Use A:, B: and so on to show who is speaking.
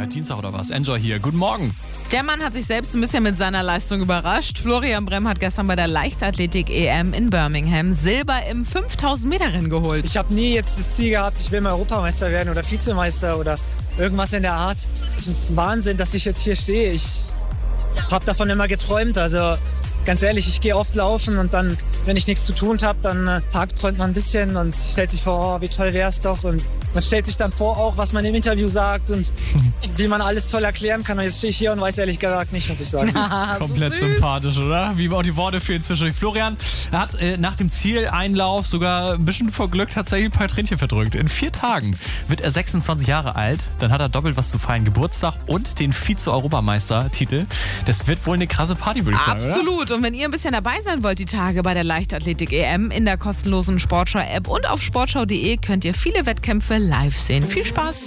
A: Dienstag oder was? Enjoy hier. Guten Morgen.
B: Der Mann hat sich selbst ein bisschen mit seiner Leistung überrascht. Florian Brehm hat gestern bei der Leichtathletik-EM in Birmingham Silber im 5000-Meter-Rennen geholt.
C: Ich habe nie jetzt das Ziel gehabt, ich will mal Europameister werden oder Vizemeister oder irgendwas in der Art. Es ist Wahnsinn, dass ich jetzt hier stehe. Ich habe davon immer geträumt. Also ganz ehrlich, ich gehe oft laufen und dann, wenn ich nichts zu tun habe, dann tagträumt man ein bisschen und stellt sich vor, oh, wie toll wäre es doch. Und man stellt sich dann vor auch, was man im Interview sagt und wie man alles toll erklären kann. Und jetzt stehe ich hier und weiß ehrlich gesagt nicht, was ich sage.
A: Komplett sympathisch, oder? Wie auch die Worte fehlen zwischendurch. Florian hat nach dem Zieleinlauf sogar ein bisschen vor Glück tatsächlich ein paar Tränchen verdrückt. In 4 Tagen wird er 26 Jahre alt. Dann hat er doppelt was zu feiern. Geburtstag und den Vize-Europameister-Titel. Das wird wohl eine krasse Party, würde ich sagen,
B: Absolut.
A: oder?
B: Und wenn ihr ein bisschen dabei sein wollt, die Tage bei der Leichtathletik-EM in der kostenlosen Sportschau-App und auf sportschau.de könnt ihr viele Wettkämpfe live sehen. Viel Spaß!